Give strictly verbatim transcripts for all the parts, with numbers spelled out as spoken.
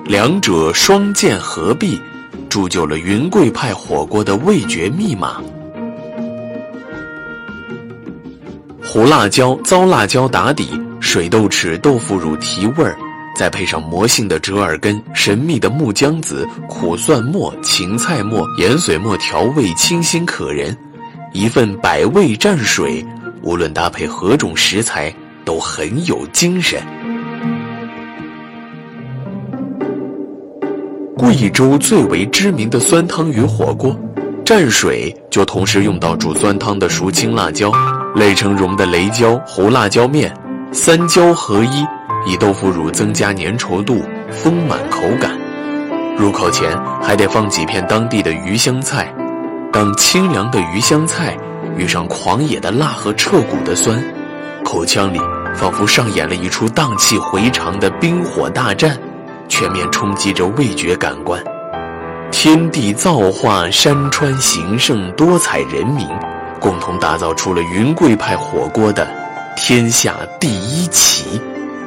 两者双剑合璧，铸就了云贵派火锅的味觉密码。胡辣椒、糟辣椒打底，水豆豉、豆腐乳提味儿，再配上魔性的折耳根、神秘的木姜子、苦蒜末、芹菜末、盐水末调味，清新可人。一份百味蘸水，无论搭配何种食材，都很有精神。贵州最为知名的酸汤鱼火锅，蘸水就同时用到煮酸汤的熟青辣椒、类成蓉的雷椒、胡辣椒面，三椒合一，以豆腐乳增加粘稠度，丰满口感。入口前还得放几片当地的鱼香菜，当清凉的鱼香菜遇上狂野的辣和彻骨的酸，口腔里仿佛上演了一出荡气回肠的冰火大战，全面冲击着味觉感官。天地造化，山川形胜，多彩人民，共同打造出了云贵派火锅的天下第一奇。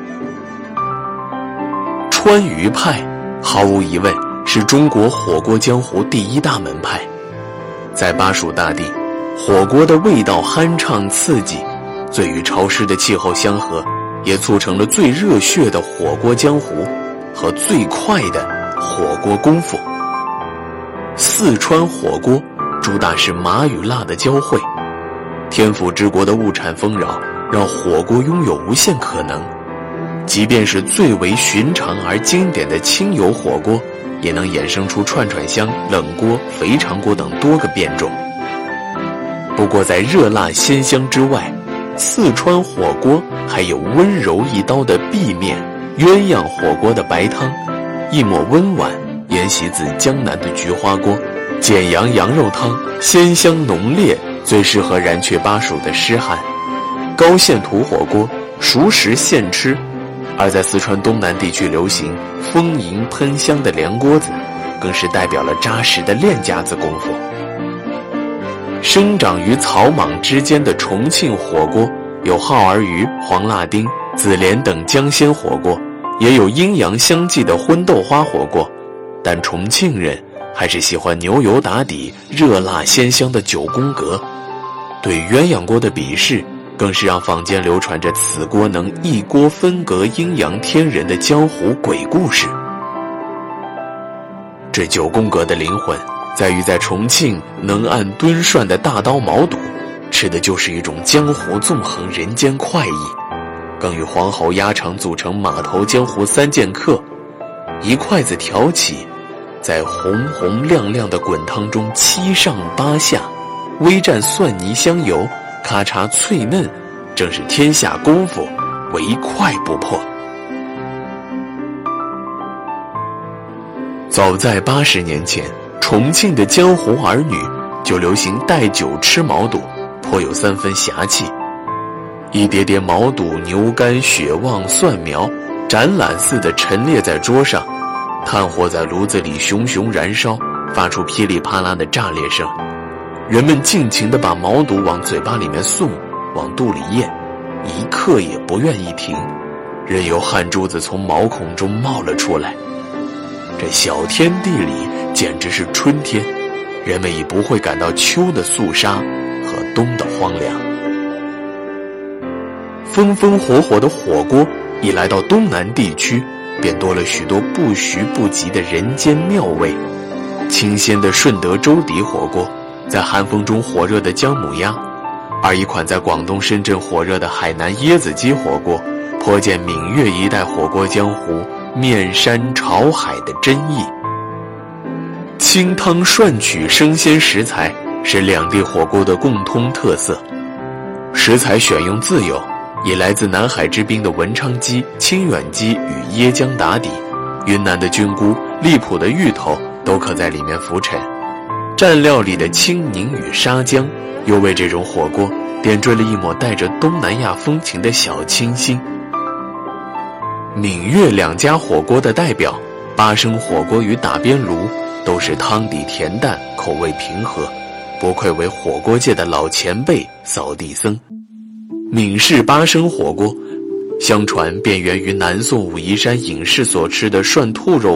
川渝派毫无疑问是中国火锅江湖第一大门派。在巴蜀大地，火锅的味道酣畅刺激，最与潮湿的气候相合，也促成了最热血的火锅江湖和最快的火锅功夫。四川火锅主打是麻与辣的交汇，天府之国的物产丰饶让火锅拥有无限可能。即便是最为寻常而经典的清油火锅，也能衍生出串串香、冷锅、肥肠锅等多个变种。不过在热辣鲜香之外，四川火锅还有温柔一刀的壁面、鸳鸯火锅的白汤，一抹温婉沿袭自江南的菊花锅，简阳羊肉汤鲜香浓烈，最适合燃却巴蜀的湿寒。高线土火锅熟食现吃，而在四川东南地区流行丰盈喷香的凉锅子，更是代表了扎实的练家子功夫。生长于草莽之间的重庆火锅，有耗儿鱼、黄辣丁、紫莲等姜鲜火锅，也有阴阳相济的荤豆花火锅，但重庆人还是喜欢牛油打底、热辣鲜香的九宫格。对鸳鸯锅的鄙视，更是让坊间流传着此锅能一锅分隔阴阳天人的江湖鬼故事。这九宫格的灵魂在于在重庆能按吨涮的大刀毛肚，吃的就是一种江湖纵横人间快意，更与黄喉鸭肠组成码头江湖三剑客，一筷子挑起，在红红亮亮的滚汤中七上八下，微蘸蒜泥香油，咔嚓脆嫩，正是天下功夫，唯快不破。早在八十年前，重庆的江湖儿女就流行带酒吃毛肚，颇有三分侠气。一碟碟毛肚、牛肝、血旺、蒜苗，展览似的陈列在桌上，炭火在炉子里熊熊燃烧，发出噼里啪啦的炸裂声。人们尽情地把毛肚往嘴巴里面送，往肚里咽，一刻也不愿意停，任由汗珠子从毛孔中冒了出来。这小天地里简直是春天，人们已不会感到秋的肃杀和冬的荒凉。风风火火的火锅一来到东南地区，便多了许多不徐不急的人间妙味。清鲜的顺德粥底火锅，在寒风中火热的姜母鸭，而一款在广东深圳火热的海南椰子鸡火锅，颇见闽粤一带火锅江湖面山朝海的真意。清汤涮取生鲜食材是两地火锅的共通特色，食材选用自有，以来自南海之滨的文昌鸡、清远鸡与椰浆打底，云南的菌菇、荔浦的芋头都可在里面浮沉。蘸料里的青柠与沙姜，又为这种火锅点缀了一抹带着东南亚风情的小清新。闽粤两家火锅的代表，八升火锅与打边炉，都是汤底甜淡，口味平和，不愧为火锅界的老前辈扫地僧。闽式八升火锅，相传便源于南宋武夷山隐士所吃的涮兔肉